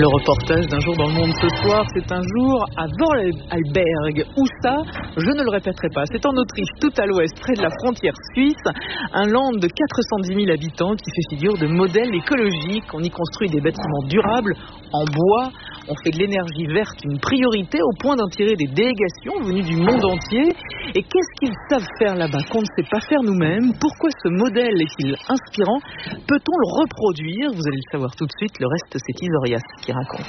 Le reportage d'un jour dans le monde ce soir, c'est un jour à Vorarlberg. Où ça? Je ne le répéterai pas. C'est en Autriche, tout à l'ouest, près de la frontière suisse. Un land de 410 000 habitants qui fait figure de modèle écologique. On y construit des bâtiments durables en bois. On fait de l'énergie verte une priorité au point d'en tirer des délégations venues du monde entier. Et qu'est-ce qu'ils savent faire là-bas qu'on ne sait pas faire nous-mêmes? Pourquoi ce modèle est-il inspirant? Peut-on le reproduire? Vous allez le savoir tout de suite. Le reste, c'est Isorias qui raconte.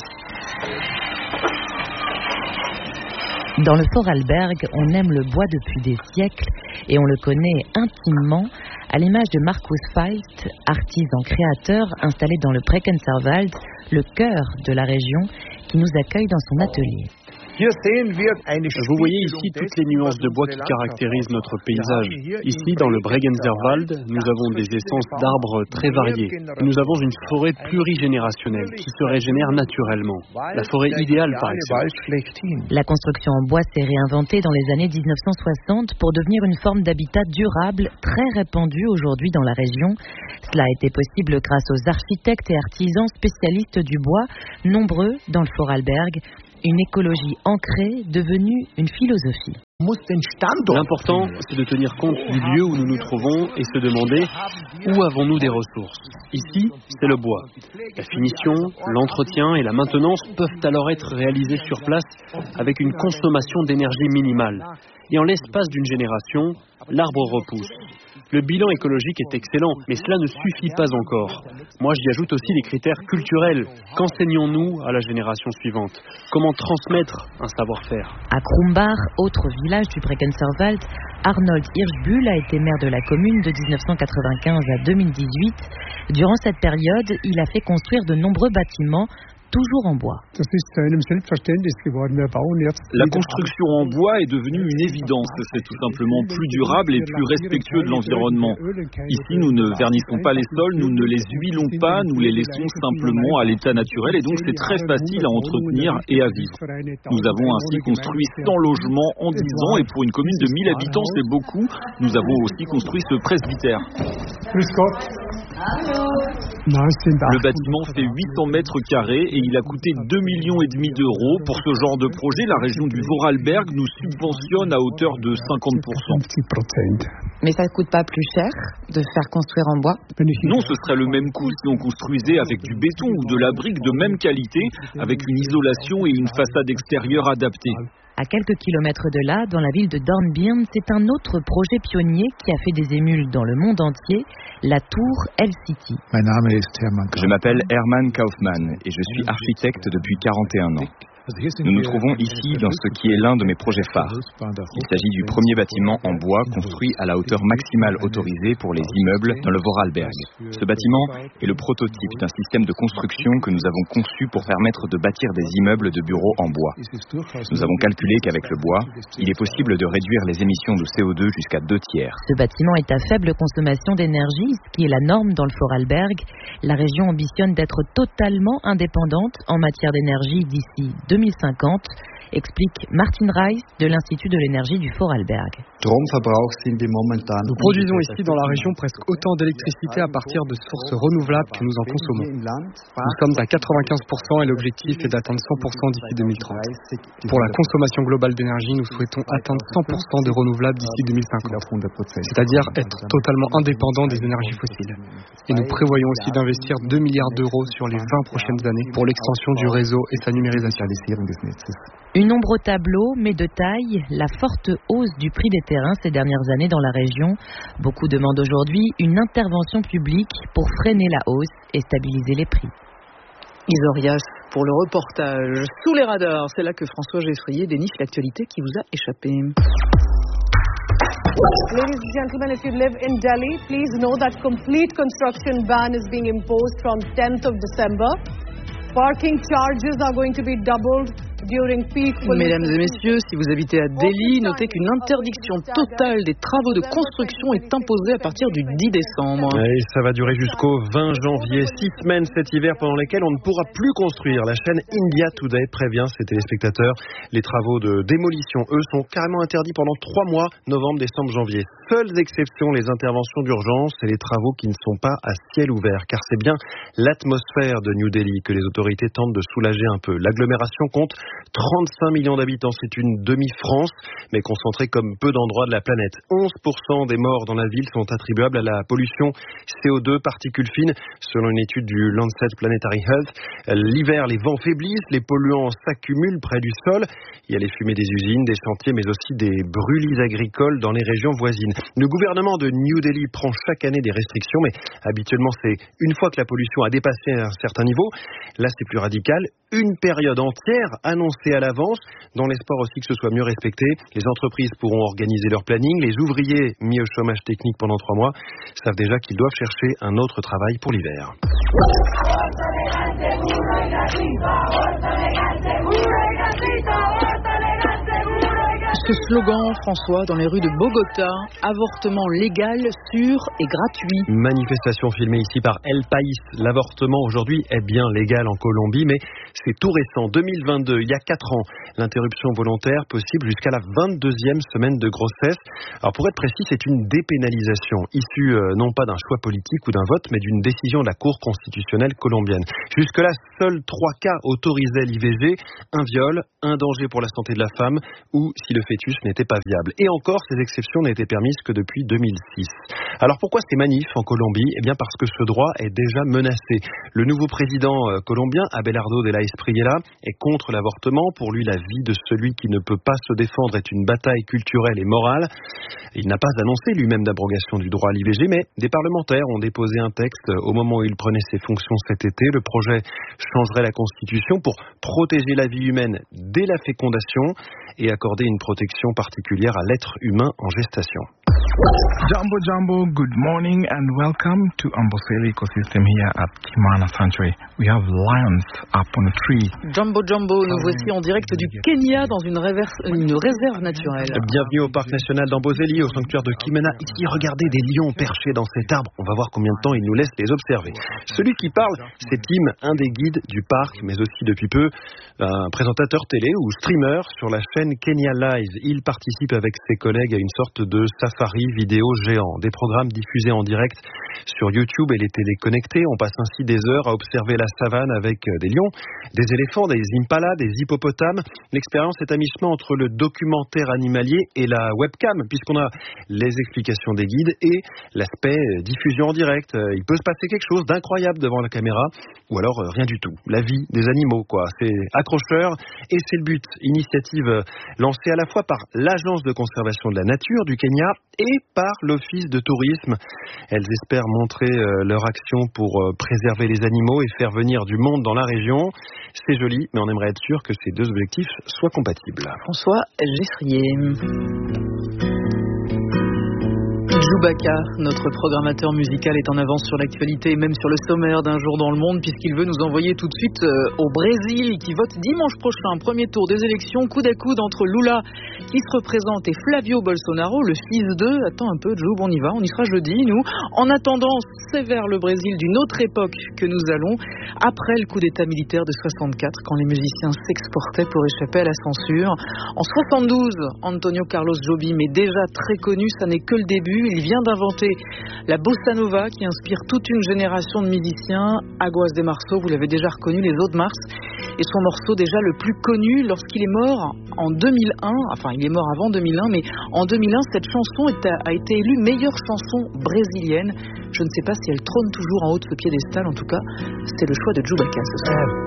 Dans le Vorarlberg, on aime le bois depuis des siècles et on le connaît intimement, à l'image de Markus Feist, artisan créateur installé dans le Breckenserwald, le cœur de la région, qui nous accueille dans son atelier. Vous voyez ici toutes les nuances de bois qui caractérisent notre paysage. Ici, dans le Breckenserwald, nous avons des essences d'arbres très variées. Nous avons une forêt plurigénérationnelle qui se régénère naturellement. La forêt idéale par excellence. La construction en bois s'est réinventée dans les années 1960 pour devenir une forme d'habitat durable très répandue aujourd'hui dans la région. Cela a été possible grâce aux architectes et artisans spécialistes du bois, nombreux dans le Vorarlberg. Une écologie ancrée, devenue une philosophie. L'important, c'est de tenir compte du lieu où nous nous trouvons et se demander où avons-nous des ressources. Ici, c'est le bois. La finition, l'entretien et la maintenance peuvent alors être réalisés sur place avec une consommation d'énergie minimale. Et en l'espace d'une génération, l'arbre repousse. Le bilan écologique est excellent, mais cela ne suffit pas encore. Moi, j'y ajoute aussi les critères culturels. Qu'enseignons-nous à la génération suivante? Comment transmettre un savoir-faire? À Krumbach, autre village du Breckenserwald, Arnold Hirschbühl a été maire de la commune de 1995 à 2018. Durant cette période, il a fait construire de nombreux bâtiments, toujours en bois. La construction en bois est devenue une évidence. C'est tout simplement plus durable et plus respectueux de l'environnement. Ici, nous ne vernissons pas les sols, nous ne les huilons pas, nous les laissons simplement à l'état naturel et donc c'est très facile à entretenir et à vivre. Nous avons ainsi construit 100 logements en 10 ans et pour une commune de 1000 habitants, c'est beaucoup. Nous avons aussi construit ce presbytère. Le bâtiment fait 800 mètres carrés et il a coûté 2,5 millions d'euros. Pour ce genre de projet, la région du Vorarlberg nous subventionne à hauteur de 50%. Mais ça ne coûte pas plus cher de faire construire en bois? Non, ce serait le même coût si on construisait avec du béton ou de la brique de même qualité, avec une isolation et une façade extérieure adaptée. À quelques kilomètres de là, dans la ville de Dornbirn, c'est un autre projet pionnier qui a fait des émules dans le monde entier, la tour L-City. Je m'appelle Hermann Kaufmann et je suis architecte depuis 41 ans. Nous nous trouvons ici dans ce qui est l'un de mes projets phares. Il s'agit du premier bâtiment en bois construit à la hauteur maximale autorisée pour les immeubles dans le Vorarlberg. Ce bâtiment est le prototype d'un système de construction que nous avons conçu pour permettre de bâtir des immeubles de bureaux en bois. Nous avons calculé qu'avec le bois, il est possible de réduire les émissions de CO2 jusqu'à 2/3. Ce bâtiment est à faible consommation d'énergie, ce qui est la norme dans le Vorarlberg. La région ambitionne d'être totalement indépendante en matière d'énergie d'ici 2050, explique Martin Reis de l'Institut de l'énergie du Vorarlberg. Nous produisons ici dans la région presque autant d'électricité à partir de sources renouvelables que nous en consommons. Nous sommes à 95% et l'objectif est d'atteindre 100% d'ici 2030. Pour la consommation globale d'énergie, nous souhaitons atteindre 100% de renouvelables d'ici 2050, c'est-à-dire être totalement indépendants des énergies fossiles. Et nous prévoyons aussi d'investir 2 milliards d'euros sur les 20 prochaines années pour l'extension du réseau et sa numérisation. Une ombre au tableau, mais de taille, la forte hausse du prix des terrains ces dernières années dans la région. Beaucoup demandent aujourd'hui une intervention publique pour freiner la hausse et stabiliser les prix. Isorias pour le reportage Sous les radars. C'est là que François Geffrier déniche l'actualité qui vous a échappé. Ladies and gentlemen, if you live in Delhi, please know that complete construction ban is being imposed from 10th of December. Parking charges are going to be doubled during peak pollution. Mesdames et messieurs, si vous habitez à Delhi, notez qu'une interdiction totale des travaux de construction est imposée à partir du 10 décembre. Et ça va durer jusqu'au 20 janvier. 6 semaines cet hiver pendant lesquelles on ne pourra plus construire. La chaîne India Today prévient ses téléspectateurs. Les travaux de démolition, eux, sont carrément interdits pendant 3 mois, novembre, décembre, janvier. Seules exceptions, les interventions d'urgence et les travaux qui ne sont pas à ciel ouvert. Car c'est bien l'atmosphère de New Delhi que les autorités tentent de soulager un peu. L'agglomération compte 35 millions d'habitants. C'est une demi-France, mais concentrée comme peu d'endroits de la planète. 11% des morts dans la ville sont attribuables à la pollution CO2, particules fines, selon une étude du Lancet Planetary Health. L'hiver, les vents faiblissent, les polluants s'accumulent près du sol. Il y a les fumées des usines, des chantiers, mais aussi des brûlis agricoles dans les régions voisines. Le gouvernement de New Delhi prend chaque année des restrictions, mais habituellement c'est une fois que la pollution a dépassé un certain niveau. Là c'est plus radical, une période entière annoncée à l'avance, dans l'espoir aussi que ce soit mieux respecté. Les entreprises pourront organiser leur planning, les ouvriers mis au chômage technique pendant 3 mois savent déjà qu'ils doivent chercher un autre travail pour l'hiver. Ce slogan, François, dans les rues de Bogota, avortement légal, sûr et gratuit. Manifestation filmée ici par El País. L'avortement aujourd'hui est bien légal en Colombie, mais c'est tout récent. 2022, il y a 4 ans, l'interruption volontaire possible jusqu'à la 22e semaine de grossesse. Alors pour être précis, c'est une dépénalisation, issue non pas d'un choix politique ou d'un vote, mais d'une décision de la Cour constitutionnelle colombienne. Jusque-là, seuls 3 cas autorisaient l'IVG, un viol, un danger pour la santé de la femme, ou si le fœtus n'était pas viable. Et encore, ces exceptions n'étaient permises que depuis 2006. Alors pourquoi ces manifs en Colombie ? Eh bien parce que ce droit est déjà menacé. Le nouveau président colombien, Abelardo de la Espriella, est contre l'avortement. Pour lui, la vie de celui qui ne peut pas se défendre est une bataille culturelle et morale. Il n'a pas annoncé lui-même d'abrogation du droit à l'IVG, mais des parlementaires ont déposé un texte au moment où il prenait ses fonctions cet été. Le projet changerait la Constitution pour protéger la vie humaine dès la fécondation et accorder une protection particulière à l'être humain en gestation. Jumbo Jumbo, good morning and welcome to Amboseli Ecosystem here at Kimana Sanctuary. We have lions up on a tree. Jumbo Jumbo, nous voici en direct du Kenya dans une réserve naturelle. Bienvenue au parc national d'Amboseli, au sanctuaire de Kimana. Ici, regardez des lions perchés dans cet arbre. On va voir combien de temps ils nous laissent les observer. Celui qui parle, c'est Tim, un des guides du parc, mais aussi depuis peu un présentateur télé ou streamer sur la chaîne Kenya Live. Il participe avec ses collègues à une sorte de safari vidéo géant. Des programmes diffusés en direct sur YouTube et les télés connectées. On passe ainsi des heures à observer la savane avec des lions, des éléphants, des impalas, des hippopotames. L'expérience est à mi-chemin entre le documentaire animalier et la webcam, puisqu'on a les explications des guides et l'aspect diffusion en direct. Il peut se passer quelque chose d'incroyable devant la caméra, ou alors rien du tout. La vie des animaux, quoi. C'est accrocheur et c'est le but. Initiative lancée à la fois par l'Agence de conservation de la nature du Kenya et par l'Office de tourisme. Elles espèrent montrer leur action pour préserver les animaux et faire venir du monde dans la région. C'est joli, mais on aimerait être sûr que ces deux objectifs soient compatibles. François Gessrier. Chewbacca, notre programmateur musical, est en avance sur l'actualité et même sur le sommaire d'un jour dans le monde, puisqu'il veut nous envoyer tout de suite au Brésil, qui vote dimanche prochain, premier tour des élections, coude à coude entre Lula, qui se représente, et Flavio Bolsonaro, le fils d'eux. Attends un peu, Joub, on y va, on y sera jeudi, nous. En attendant, c'est vers le Brésil d'une autre époque que nous allons, après le coup d'état militaire de 64, quand les musiciens s'exportaient pour échapper à la censure. En 72, Antonio Carlos Jobim est déjà très connu, ça n'est que le début. Il vient d'inventer la bossa nova qui inspire toute une génération de musiciens. Aguas de Março, vous l'avez déjà reconnu, les eaux de Mars. Et son morceau déjà le plus connu lorsqu'il est mort en 2001. Enfin, il est mort avant 2001, mais en 2001, cette chanson a été élue meilleure chanson brésilienne. Je ne sais pas si elle trône toujours en haut de ce piédestal. En tout cas, c'était le choix de Chewbacca ce soir.